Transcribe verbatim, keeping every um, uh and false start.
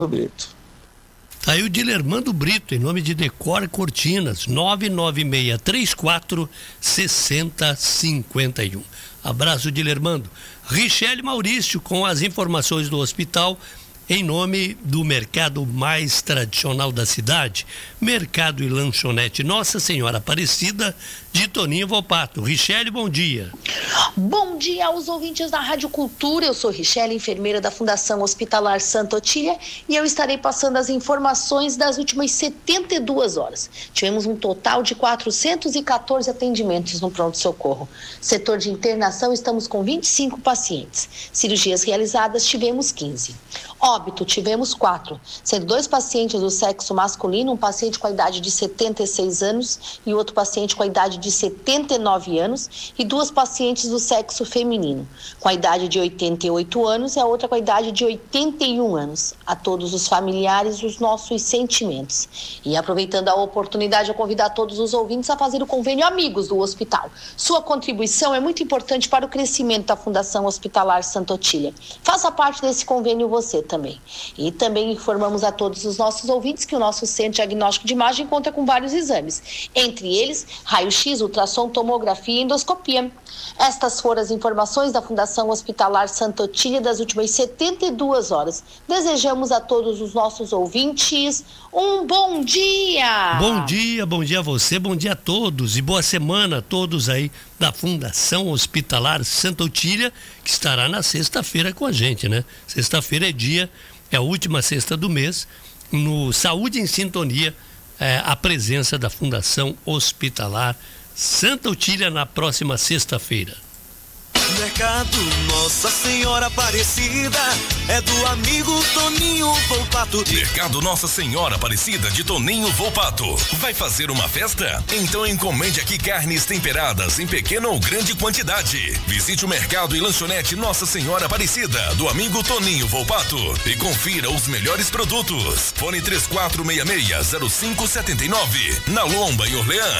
Brito. Tá aí o Dilermando Brito, em nome de Decor Cortinas, nove nove seis três quatro seis zero cinco um. Abraço, Dilermando. Richelle Maurício, com as informações do hospital, em nome do mercado mais tradicional da cidade, Mercado e Lanchonete Nossa Senhora Aparecida, de Toninho Volpato. Richelle, bom dia. Bom dia aos ouvintes da Rádio Cultura. Eu sou Richelle, enfermeira da Fundação Hospitalar Santa Otília, e eu estarei passando as informações das últimas setenta e duas horas. Tivemos um total de quatrocentos e quatorze atendimentos no pronto-socorro. Setor de internação, estamos com vinte e cinco pacientes. Cirurgias realizadas, tivemos quinze. Óbito, tivemos quatro, sendo dois pacientes do sexo masculino, um paciente com a idade de setenta e seis anos e outro paciente com a idade de setenta e nove anos, e duas pacientes do sexo feminino, com a idade de oitenta e oito anos e a outra com a idade de oitenta e um anos. A todos os familiares, os nossos sentimentos. E aproveitando a oportunidade, eu convido a todos os ouvintes a fazer o convênio Amigos do Hospital. Sua contribuição é muito importante para o crescimento da Fundação Hospitalar Santa Otília. Faça parte desse convênio você também. E também informamos a todos os nossos ouvintes que o nosso Centro Diagnóstico de Imagem conta com vários exames, entre eles raio-x, ultrassom, tomografia e endoscopia. Estas foram as informações da Fundação Hospitalar Santa Otília das últimas setenta e duas horas. Desejamos a todos os nossos ouvintes um bom dia! Bom dia, bom dia a você, bom dia a todos e boa semana a todos aí da Fundação Hospitalar Santa Otília, que estará na sexta-feira com a gente, né? Sexta-feira é dia, é a última sexta do mês, no Saúde em Sintonia, é, a presença da Fundação Hospitalar Santa Otília na próxima sexta-feira. Mercado Nossa Senhora Aparecida é do amigo Toninho Volpato. Mercado Nossa Senhora Aparecida de Toninho Volpato. Vai fazer uma festa? Então encomende aqui carnes temperadas em pequena ou grande quantidade. Visite o Mercado e Lanchonete Nossa Senhora Aparecida do amigo Toninho Volpato e confira os melhores produtos. Fone três quatro seis seis zero cinco sete nove, na Lomba, em Orleans.